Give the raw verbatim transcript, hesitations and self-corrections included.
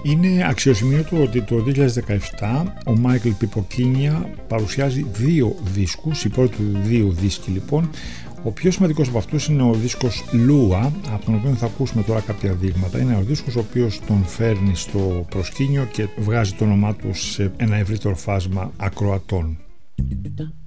Είναι αξιοσημείωτο ότι το δύο χιλιάδες δεκαεπτά ο Μάικλ Πιποκίνια παρουσιάζει δύο δίσκους, οι πρώτοι του δύο δίσκοι λοιπόν. Ο πιο σημαντικός από αυτούς είναι ο δίσκος Lua, από τον οποίο θα ακούσουμε τώρα κάποια δείγματα. Είναι ο δίσκος ο οποίος τον φέρνει στο προσκήνιο και βγάζει το όνομά του σε ένα ευρύτερο φάσμα ακροατών.